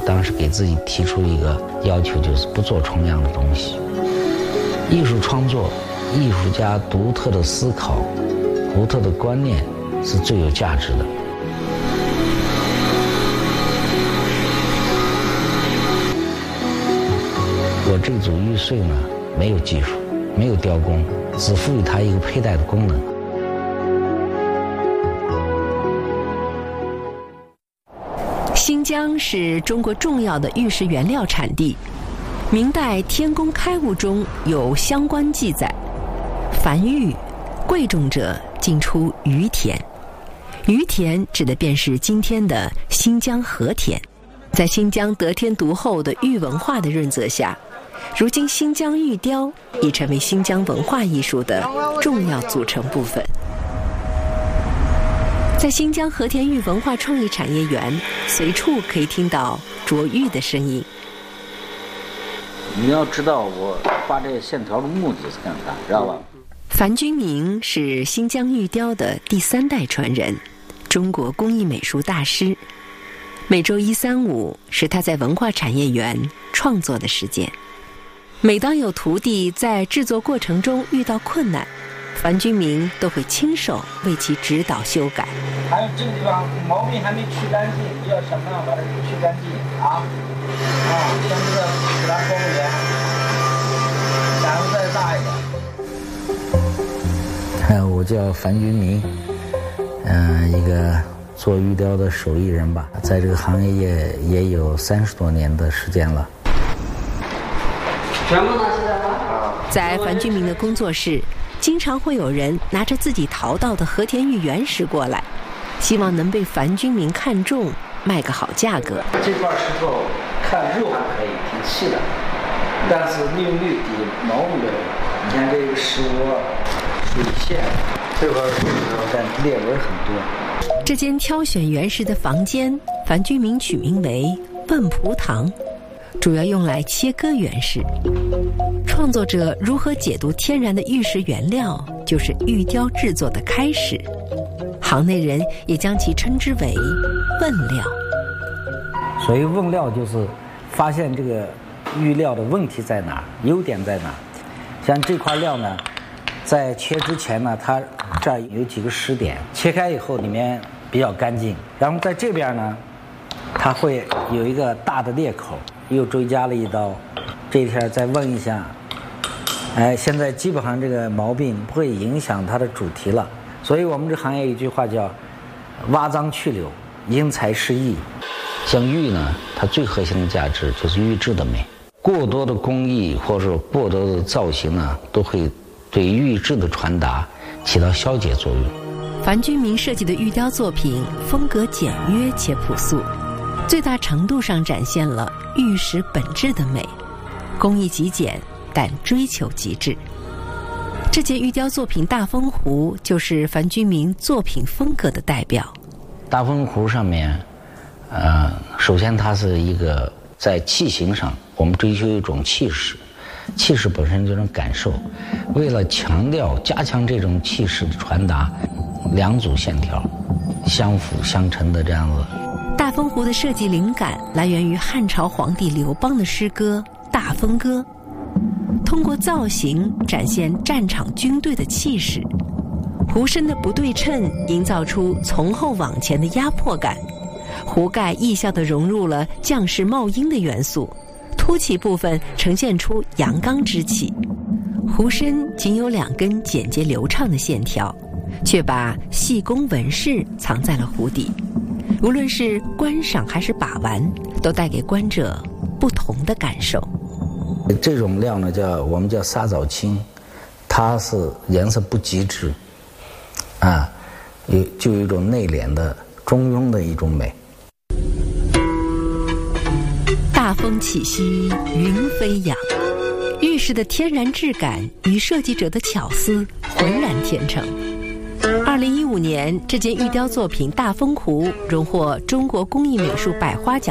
当时给自己提出一个要求，就是不做重样的东西。艺术创作，艺术家独特的思考、独特的观念是最有价值的。我这组玉穗呢，没有技术，没有雕工，只赋予它一个佩戴的功能。 新疆是中国重要的玉石原料产地，明代《天工开物》中有相关记载：凡玉，贵重者尽出于田。于田指的便是今天的新疆和田。在新疆得天独厚的玉文化的润泽下，如今新疆玉雕已成为新疆文化艺术的重要组成部分。在新疆和田玉文化创意产业园，随处可以听到琢玉的声音。 你要知道我画这些线条的目的是干啥，知道吧？ 樊君明是新疆玉雕的第3代传人，中国工艺美术大师。每周1、3、5是他在文化产业园创作的时间。每当有徒弟在制作过程中遇到困难，樊君明都会亲手为其指导修改。 还有这个地方毛病还没去干净，要想办法把它去干净啊！像这个给它光源，然后再大一点。我叫樊君明，一个做玉雕的手艺人吧，在这个行业也有30多年的时间了。 在樊君明的工作室，经常会有人拿着自己淘到的和田玉原石过来，希望能被樊君明看中，卖个好价格。 这块石头看肉还可以，挺细的，但是利用率低，毛病的。你看这个石窝、水线，这块石头但裂纹很多。 这间挑选原石的房间，樊君明取名为问蒲堂，主要用来切割原石。创作者如何解读天然的玉石原料，就是玉雕制作的开始。行内人也将其称之为问料。 所以问料就是发现这个玉料的问题在哪儿，优点在哪儿。像这块料呢，在切之前呢，它这儿有几个湿点，切开以后里面比较干净。然后在这边呢，它会有一个大的裂口，又追加了一刀。这一天再问一下，现在基本上这个毛病不会影响它的主题了。所以我们这行业有一句话叫挖脏去瘤，因材施艺。像玉呢，它最核心的价值就是玉质的美。过多的工艺或者过多的造型呢，都会对玉质的传达起到消解作用。 樊君明设计的玉雕作品风格简约且朴素，最大程度上展现了玉石本质的美，工艺极简但追求极致。这件玉雕作品大风壶就是樊君明作品风格的代表。 大风壶上面首先它是一个在器型上我们追求一种气势，气势本身这种感受，为了强调加强这种气势的传达，2组线条相辅相成的这样子。 大风壶的设计灵感来源于汉朝皇帝刘邦的诗歌《大风歌》，通过造型展现战场军队的气势，壶身的不对称营造出从后往前的压迫感，壶盖意象地融入了将士冒鹰的元素，凸起部分呈现出阳刚之气。壶身仅有2根简洁流畅的线条，却把细工纹饰藏在了壶底，无论是观赏还是把玩，都带给观者不同的感受。 这种料呢，我们叫沙枣青，它是颜色不极致，就有一种内敛的中庸的一种美。 大风起兮云飞扬，玉石的天然质感与设计者的巧思浑然天成。2015年，这件玉雕作品大风壶荣获中国工艺美术百花奖